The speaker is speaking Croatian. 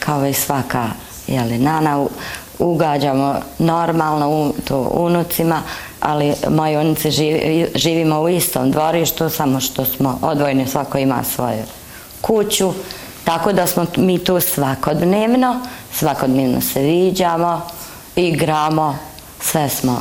kao i svaka nana, ugađamo normalno to unucima, ali moji unici živimo u istom dvorištu, samo što smo odvojeni, svako ima svoju kuću, tako da smo mi tu svakodnevno se viđamo, igramo, sve smo